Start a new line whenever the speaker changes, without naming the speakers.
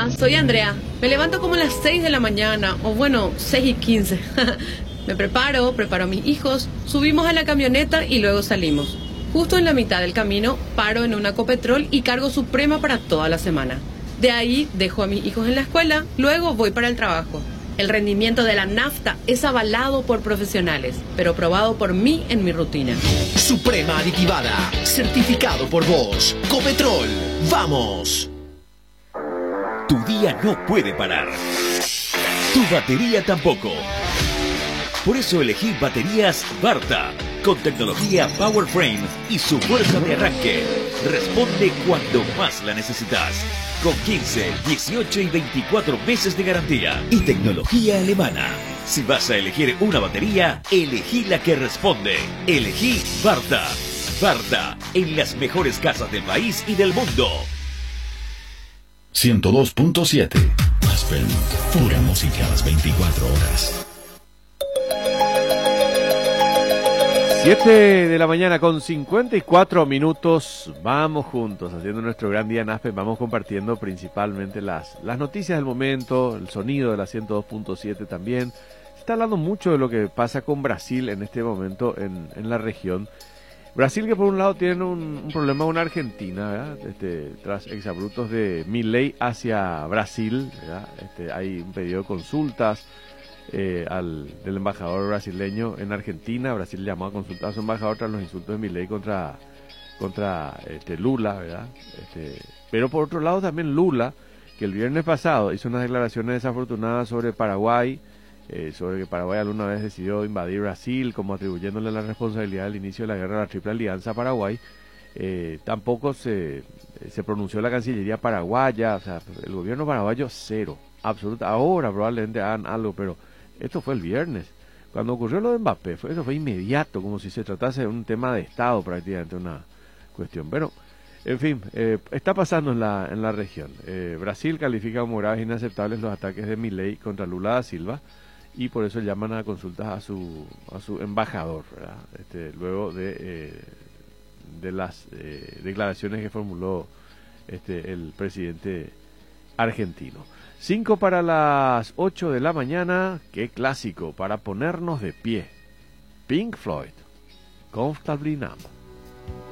Hola, soy Andrea. Me levanto como a las 6 de la mañana, o bueno, 6:15. Me preparo a mis hijos, subimos a la camioneta y luego salimos. Justo en la mitad del camino, paro en una Copetrol y cargo Suprema para toda la semana. De ahí dejo a mis hijos en la escuela, luego voy para el trabajo. El rendimiento de la nafta es avalado por profesionales, pero probado por mí en mi rutina.
Suprema aditivada, certificado por vos. Copetrol, ¡vamos!
Tu día no puede parar. Tu batería tampoco. Por eso elegí baterías Varta, con tecnología Power Frame y su fuerza de arranque. Responde cuando más la necesitas. Con 15, 18 y 24 meses de garantía. Y tecnología alemana. Si vas a elegir una batería, elegí la que responde. Elegí Varta. Varta, en las mejores casas del país y del mundo.
102.7 Aspen, pura música a las 24 horas.
7 de la mañana con 54 minutos. Vamos juntos haciendo nuestro gran día en Aspen. Vamos compartiendo principalmente las noticias del momento, el sonido de la 102.7 también. Se está hablando mucho de lo que pasa con Brasil en este momento en la región. Brasil, que por un lado tiene un problema con Argentina, ¿verdad? Tras exabruptos de Milei hacia Brasil, ¿verdad? Hay un pedido de consultas del embajador brasileño en Argentina. Brasil llamó a consultar a su embajador tras los insultos de Milei contra Lula, ¿verdad? Pero por otro lado también Lula, que el viernes pasado hizo unas declaraciones desafortunadas sobre Paraguay, sobre que Paraguay alguna vez decidió invadir Brasil, como atribuyéndole la responsabilidad del inicio de la guerra de la Triple Alianza a Paraguay. Tampoco se pronunció la Cancillería paraguaya, o sea, el gobierno paraguayo cero, absoluta. Ahora probablemente hagan algo, pero esto fue el viernes. Cuando ocurrió lo de Mbappé, eso fue inmediato, como si se tratase de un tema de Estado prácticamente, una cuestión. Pero, en fin, está pasando en la región. Brasil califica como graves e inaceptables los ataques de Milei contra Lula da Silva, y por eso llaman a consultas a su embajador, ¿verdad? Luego de las declaraciones que formuló el presidente argentino. 5 para las 8 de la mañana, qué clásico para ponernos de pie. Pink Floyd, Comfortably Numb.